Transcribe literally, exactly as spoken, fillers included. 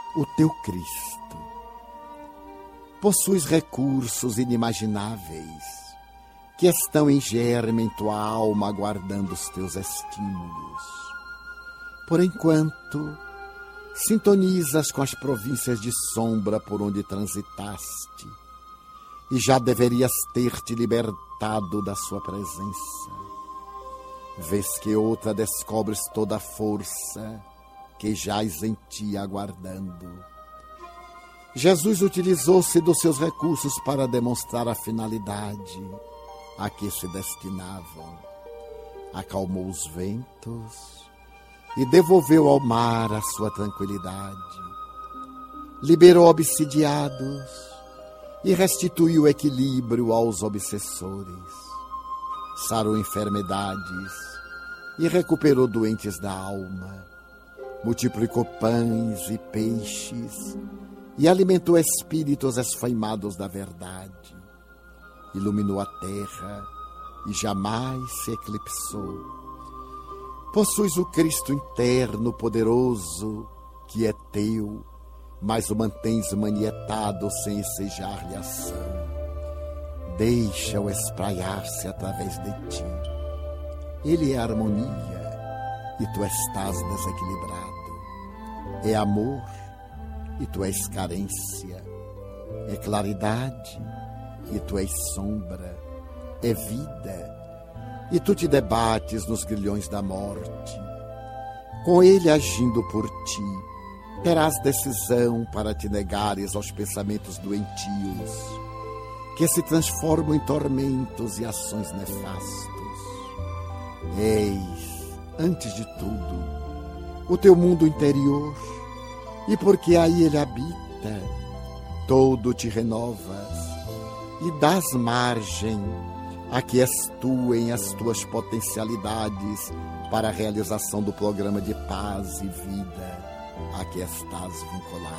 o teu Cristo. Possuis recursos inimagináveis que estão em germe em tua alma, aguardando os teus estímulos. Por enquanto, sintonizas com as províncias de sombra por onde transitaste e já deverias ter-te libertado da sua presença. Vês que outra descobres toda a força que jaz em ti aguardando. Jesus utilizou-se dos seus recursos para demonstrar a finalidade a que se destinavam. Acalmou os ventos e devolveu ao mar a sua tranquilidade. Liberou obsidiados e restituiu equilíbrio aos obsessores. Sarou enfermidades e recuperou doentes da alma. Multiplicou pães e peixes e alimentou espíritos esfaimados da verdade. Iluminou a terra e jamais se eclipsou. Possuis o Cristo interno poderoso que é teu, mas o mantens manietado sem ensejar-lhe ação. Deixa-o espraiar-se através de ti. Ele é harmonia e tu estás desequilibrado. É amor e tu és carência. É claridade e tu és sombra. É vida e tu te debates nos grilhões da morte. Com ele agindo por ti, terás decisão para te negares aos pensamentos doentios, que se transformam em tormentos e ações nefastos. Eis, antes de tudo, o teu mundo interior, e porque aí ele habita, todo te renovas e dás margem a que estuem as tuas potencialidades para a realização do programa de paz e vida a que estás vinculado.